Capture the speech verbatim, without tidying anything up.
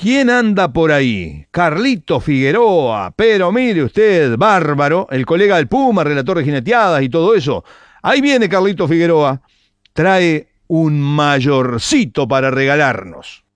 ¿Quién anda por ahí? Carlito Figueroa. Pero mire usted, bárbaro, el colega del Puma, relator de jineteadas y todo eso. Ahí viene Carlito Figueroa. Trae un mayorcito para regalarnos.